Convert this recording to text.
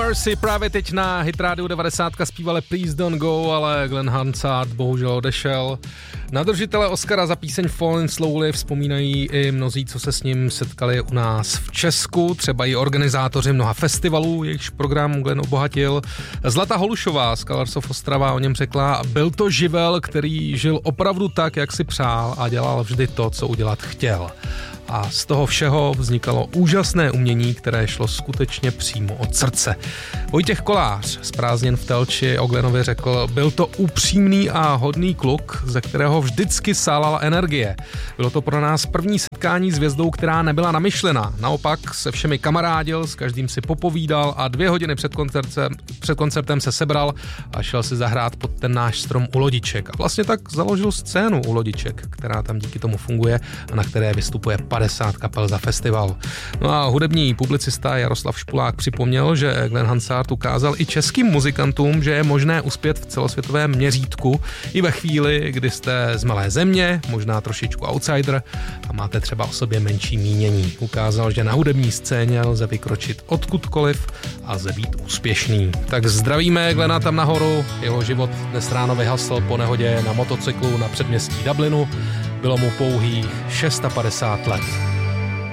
si právě teď na Hit Radio 90 zpívali Please Don't Go, ale Glenn Hansard bohužel odešel. Na držitele Oscara za píseň Falling Slowly vzpomínají i mnozí, co se s ním setkali u nás v Česku, třeba i organizátoři mnoha festivalů, jejichž program Glenn obohatil. Zlata Holušová z Colors of Ostrava o něm řekla: byl to živel, který žil opravdu tak, jak si přál a dělal vždy to, co udělat chtěl. A z toho všeho vznikalo úžasné umění, které šlo skutečně přímo od srdce. Vojtěch Kolář z Prázdnin v Telči o Glennovi řekl: byl to upřímný a hodný kluk, ze kterého vždycky sálala energie. Bylo to pro nás první setkání s hvězdou, která nebyla namyšlená. Naopak se všemi kamarádil, s každým si popovídal a 2 hodiny před koncertem se sebral a šel si zahrát pod ten náš strom u Lodiček. A vlastně tak založil scénu u Lodiček, která tam díky tomu funguje a na které vystupuje 50 kapel za festival. No a hudební publicista Jaroslav Špulák připomněl, že Glenn Hansard ukázal i českým muzikantům, že je možné uspět v celosvětovém měřítku i ve chvíli, kdy jste z malé země, možná trošičku outsider a máte třeba o sobě menší mínění. Ukázal, že na hudební scéně lze vykročit odkudkoliv a lze být úspěšný. Tak zdravíme Glenna tam nahoru, jeho život dnes ráno vyhasl po nehodě na motocyklu na předměstí Dublinu. Bylo mu pouhých 56 let.